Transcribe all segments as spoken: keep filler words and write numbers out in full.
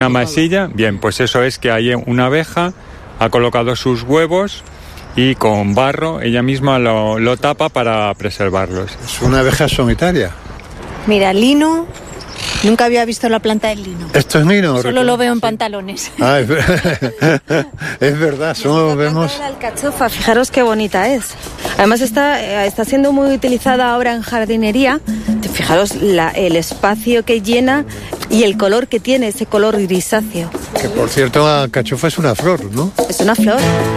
Una masilla, bien, pues eso es que hay una abeja, ha colocado sus huevos y con barro ella misma lo, lo tapa para preservarlos. Es una abeja solitaria. Mira, lino. Nunca había visto la planta del lino. ¿Esto es lino? Solo lo veo en pantalones. Ah, es, es verdad, solo vemos... La alcachofa, fijaros qué bonita es. Además está, está siendo muy utilizada ahora en jardinería. Fijaros la, el espacio que llena y el color que tiene, ese color grisáceo. Que por cierto, la alcachofa es una flor, ¿no? Es una flor.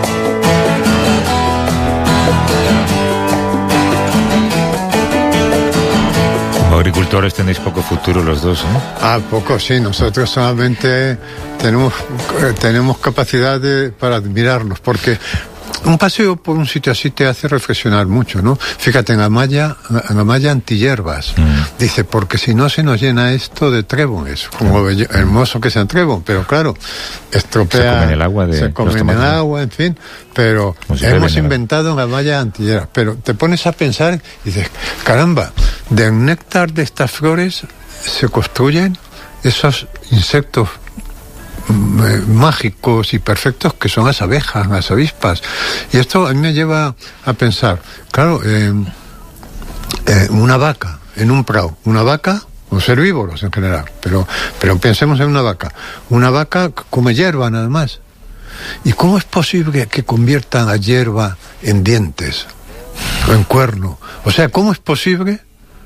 Agricultores tenéis poco futuro los dos, ¿eh? Ah, poco, sí. Nosotros solamente tenemos, tenemos capacidad de, para admirarnos, porque un paseo por un sitio así te hace reflexionar mucho, ¿no? Fíjate, en Amaya, en Amaya antihierbas. Mm. Dice, porque si no se nos llena esto de trébones, como mm. hermoso que sea trébol, pero claro, estropea... Se comen el agua de... Se comen el agua, en fin, pero hemos inventado en Amaya antihierbas. Pero te pones a pensar y dices, caramba, del néctar de estas flores se construyen esos insectos mágicos y perfectos que son las abejas, las avispas. Y esto a mí me lleva a pensar, claro, eh, eh, una vaca en un prado, una vaca, los herbívoros en general, pero, pero pensemos en una vaca. Una vaca come hierba nada más. ¿Y cómo es posible que conviertan la hierba en dientes o en cuerno? O sea, ¿cómo es posible?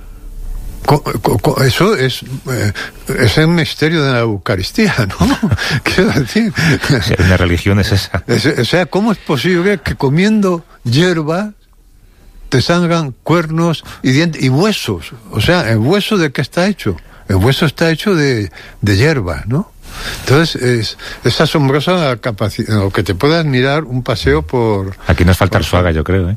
Eso es, eh, es el misterio de la Eucaristía, ¿no? Quiero decir. Sí, una religión es esa. Es, o sea, ¿cómo es posible que comiendo hierba te salgan cuernos y dientes y huesos? O sea, ¿el hueso de qué está hecho? El hueso está hecho de, de hierba, ¿no? Entonces es, es asombrosa la capacidad, lo que te pueda admirar un paseo por... Aquí nos falta Arzuaga, yo creo, ¿eh?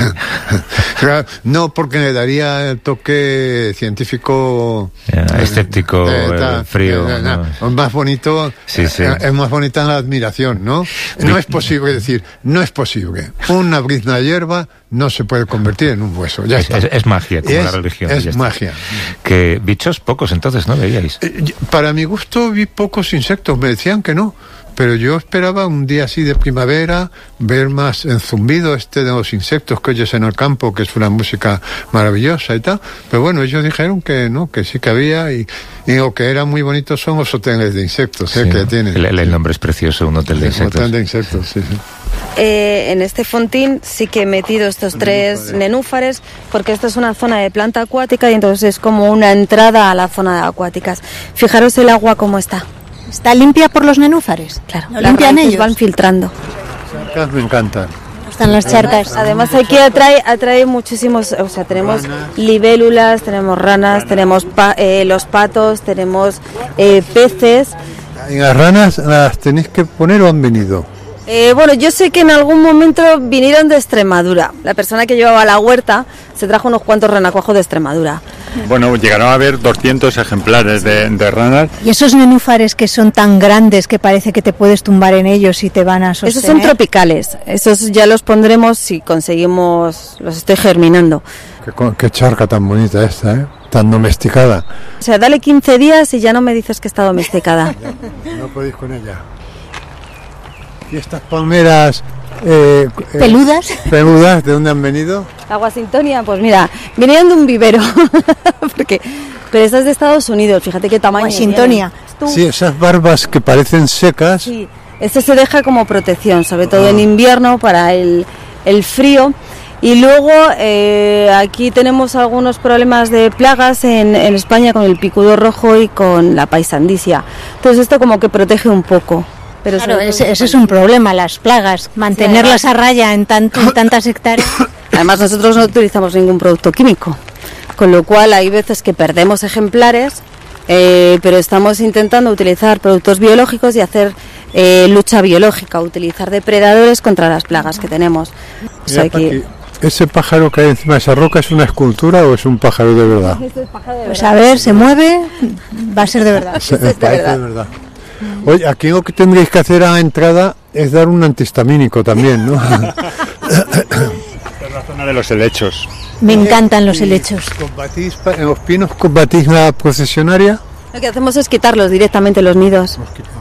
No, porque le daría el toque científico... Yeah, escéptico, eh, ta, frío. Eh, no. No. Más bonito, sí, sí. Eh, es más bonita la admiración, ¿no? No es posible decir, no es posible. Una brizna de hierba no se puede convertir en un hueso, ya es, está. Es, es magia, como es, la religión. Es magia. Que bichos pocos entonces, ¿no? Veíais. Eh, para mi gusto vi pocos insectos, me decían que no, pero yo esperaba un día así de primavera ver más el zumbido este de los insectos que oyes en el campo, que es una música maravillosa y tal, pero bueno, ellos dijeron que no, que sí que había, y, y lo que era muy bonito son los hoteles de insectos, sí, ¿eh? Que tienen. El, el nombre es precioso, un hotel de insectos. Un hotel de insectos, sí, sí. Eh, en este fontín sí que he metido estos tres nenúfares, porque esta es una zona de planta acuática y entonces es como una entrada a la zona de acuáticas. Fijaros el agua cómo está. ¿Está limpia por los nenúfares? Claro, ¿Lo limpian ellos? Van filtrando. Las charcas me encantan. Están las charcas. Además aquí atrae, atrae muchísimos, o sea, tenemos ranas, libélulas, tenemos ranas, ranas. tenemos pa, eh, los patos, tenemos eh, peces. ¿Y las ranas las tenéis que poner o han venido? Eh, bueno, yo sé que en algún momento vinieron de Extremadura. La persona que llevaba la huerta se trajo unos cuantos renacuajos de Extremadura. Bueno, llegaron a haber doscientos ejemplares de, de ranas. ¿Y esos nenúfares que son tan grandes que parece que te puedes tumbar en ellos y te van a sostener? Esos son tropicales. Esos ya los pondremos si conseguimos... Los estoy germinando. Qué, qué charca tan bonita esta, ¿eh? Tan domesticada. O sea, dale quince días y ya no me dices que está domesticada. No podéis con ella. ¿Y estas palmeras eh, eh, peludas? ¿Peludas? ¿De dónde han venido? La Washingtonia, pues mira, vinieron de un vivero. Porque, pero esta es de Estados Unidos, fíjate qué tamaño. Washingtonia. Sí, esas barbas que parecen secas. Sí, este se deja como protección, sobre todo en invierno para el, el frío. Y luego eh, aquí tenemos algunos problemas de plagas en, en España con el picudo rojo y con la paisandicia. Entonces esto como que protege un poco. Pero claro, ese, ese es un problema, las plagas, mantenerlas sí, a raya en, tanto, en tantas hectáreas. Además nosotros no utilizamos ningún producto químico, con lo cual hay veces que perdemos ejemplares, eh, pero estamos intentando utilizar productos biológicos y hacer eh, lucha biológica, utilizar depredadores contra las plagas que tenemos. O sea, que... ¿Ese pájaro que hay encima de esa roca es una escultura o es un pájaro de verdad? Pues a ver, se mueve, va a ser de verdad. Se, parece de verdad. de verdad. Oye, aquí lo que tendréis que hacer a la entrada es dar un antihistamínico también, ¿no? Esta es la zona de los helechos. Me encantan los helechos. ¿Combatís, en los pinos combatís la procesionaria? Lo que hacemos es quitarlos directamente los nidos.